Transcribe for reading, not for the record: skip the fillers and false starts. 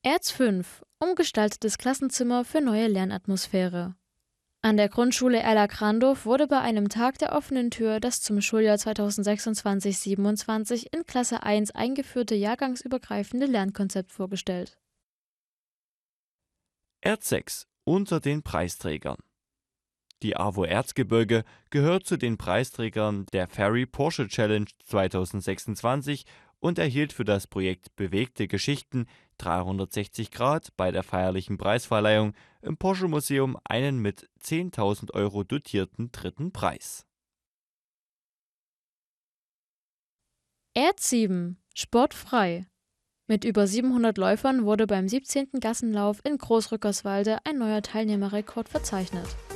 Erz 5. Umgestaltetes Klassenzimmer für neue Lernatmosphäre. An der Grundschule Erlagrandorf wurde bei einem Tag der offenen Tür das zum Schuljahr 2026/27 in Klasse 1 eingeführte jahrgangsübergreifende Lernkonzept vorgestellt. Erz 6. Unter den Preisträgern. Die AWO Erzgebirge gehört zu den Preisträgern der Ferry Porsche Challenge 2026 und erhielt für das Projekt Bewegte Geschichten 360 Grad bei der feierlichen Preisverleihung im Porsche Museum einen mit 10.000 Euro dotierten dritten Preis. Erz 7. Sportfrei. Mit über 700 Läufern wurde beim 17. Gassenlauf in Großrückerswalde ein neuer Teilnehmerrekord verzeichnet.